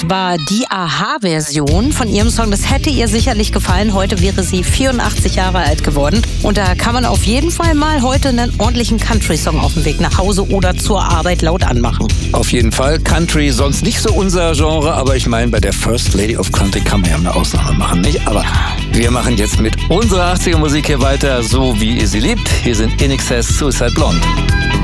Das war die Aha-Version von ihrem Song. Das hätte ihr sicherlich gefallen. Heute wäre sie 84 Jahre alt geworden. Und da kann man auf jeden Fall mal heute einen ordentlichen Country-Song auf dem Weg nach Hause oder zur Arbeit laut anmachen. Auf jeden Fall. Country, sonst nicht so unser Genre, aber ich meine, bei der First Lady of Country kann man ja eine Ausnahme machen, nicht? Aber wir machen jetzt mit unserer 80er Musik hier weiter, so wie ihr sie liebt. Hier sind In Excess, Suicide Blonde.